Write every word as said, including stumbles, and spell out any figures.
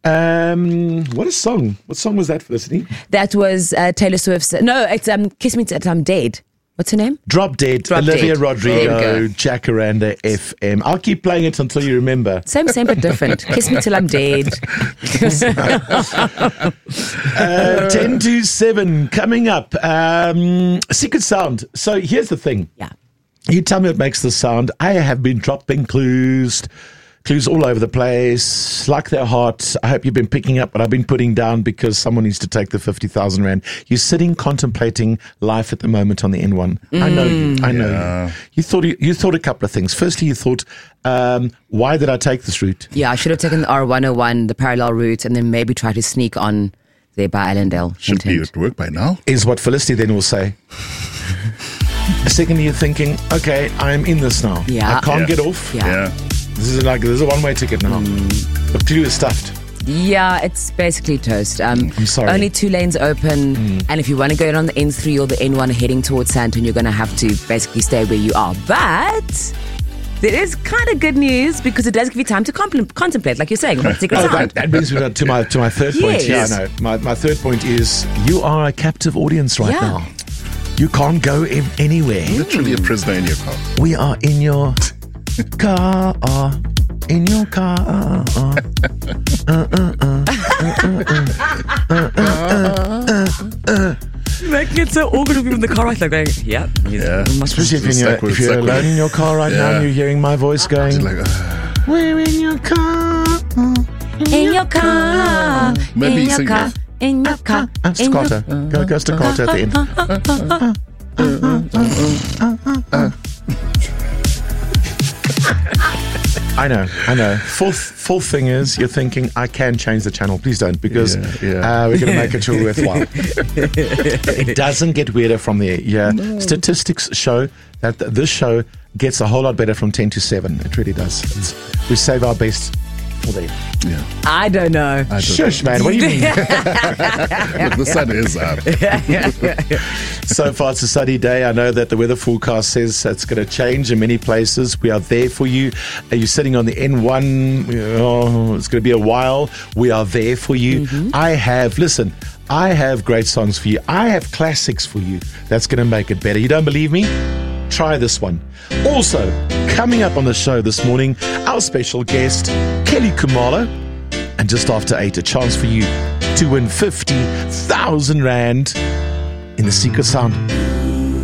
Um, what a song. What song was that, Felicity? That was uh, Taylor Swift's. No, it's um, Kiss Me Till I'm Dead. What's her name? Drop Dead, Drop Olivia Dead. Rodrigo, Jacaranda F M. I'll keep playing it until you remember. Same, same, but different. Kiss Me Till I'm Dead. uh, ten to seven coming up. Um, Secret Sound. So here's the thing. Yeah. You tell me what makes the sound. I have been dropping clues. Clues all over the place, like they're hot. I hope you've been picking up what I've been putting down because someone needs to take the fifty thousand rand. You're sitting contemplating life at the moment on the N one. Mm, I know you. I know yeah. you. You thought, you thought a couple of things. Firstly, you thought, um, why did I take this route? Yeah, I should have taken the R one oh one, the parallel route, and then maybe try to sneak on there by Allendale. Should be at work by now. Is what Felicity then will say. Secondly, you're thinking, okay, I'm in this now. Yeah. I can't yeah. get off. Yeah. yeah. This is like, there's a one-way ticket now. Mm. The clue is stuffed. Yeah, it's basically toast. Um, I'm sorry. Only two lanes open, mm. and if you want to go on the N three or the N one heading towards Sandton, you're going to have to basically stay where you are. But there is kind of good news because it does give you time to compl- contemplate, like you're saying. About secret oh, sound. that, that brings me to my to my third point. Yes. Yeah, no. My my third point is you are a captive audience right Yeah. now. You can't go in anywhere. Literally a prisoner in your car. We are in your car. In your car. Uh, uh, uh, uh, uh, uh, uh. Making it so awkward for people in the car, right? Like going, yeah, Yeah. Especially if, It's you're, stuck with- if you're stuck with- alone in your car right now Yeah. and you're hearing my voice going, Like, uh, we're in your car. in your car, Maybe in your sing car, that. in your car. Uh, staccato. Go, go staccato at the end. I know, I know. Fourth, fourth thing is you're thinking, I can change the channel. Please don't, because Yeah, yeah. Uh, we're going to make it sure worthwhile. It doesn't get weirder from there. Yeah, no. Statistics show that th- this show gets a whole lot better from ten to seven. It really does. It's, we save our best for them. Yeah. I don't know. I don't Shush, know. man. What do you mean? Look, the sun is up. So far, it's a sunny day. I know that the weather forecast says it's going to change in many places. We are there for you. Are you sitting on the N one? Oh, it's going to be a while. We are there for you. Mm-hmm. I have, listen, I have great songs for you. I have classics for you. That's going to make it better. You don't believe me? Try this one. Also, coming up on the show this morning, our special guest, Kelly Khumalo. And just after eight, a chance for you to win fifty thousand rand in the Secret Sound.